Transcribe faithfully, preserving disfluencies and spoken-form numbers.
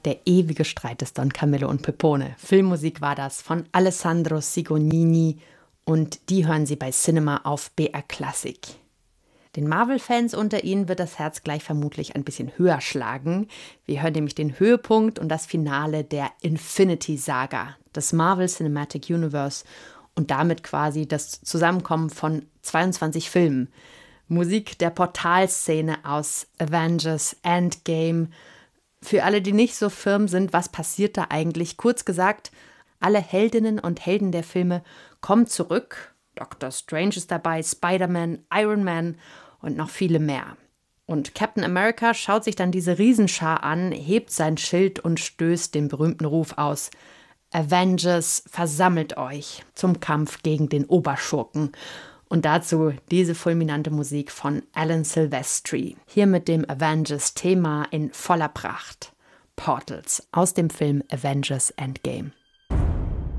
Der ewige Streit des Don Camillo und Pepone. Filmmusik war das von Alessandro Sigonini und die hören Sie bei Cinema auf B R Classic. Den Marvel-Fans unter Ihnen wird das Herz gleich vermutlich ein bisschen höher schlagen. Wir hören nämlich den Höhepunkt und das Finale der Infinity-Saga, des Marvel Cinematic Universe und damit quasi das Zusammenkommen von zweiundzwanzig Filmen. Musik der Portalszene aus Avengers Endgame. Für alle, die nicht so firm sind, was passiert da eigentlich? Kurz gesagt, alle Heldinnen und Helden der Filme kommen zurück. Doctor Strange ist dabei, Spider-Man, Iron Man und noch viele mehr. Und Captain America schaut sich dann diese Riesenschar an, hebt sein Schild und stößt den berühmten Ruf aus: Avengers, versammelt euch zum Kampf gegen den Oberschurken. Und dazu diese fulminante Musik von Alan Silvestri. Hier mit dem Avengers-Thema in voller Pracht. Portals aus dem Film Avengers Endgame.